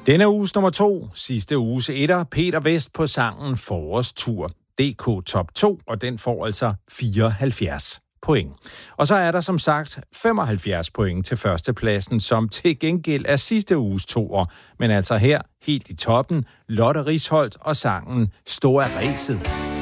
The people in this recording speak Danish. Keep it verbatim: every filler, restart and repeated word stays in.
Denne uges nummer to, sidste uges etter, Peter Vest på sangen Forårstur. D K Top to, og den får altså fireoghalvfjerds point. Og så er der som sagt femoghalvfjerds point til førstepladsen, som til gengæld er sidste uges toer. Men altså her, helt i toppen, Lotte Risholdt og sangen Stå af ræset.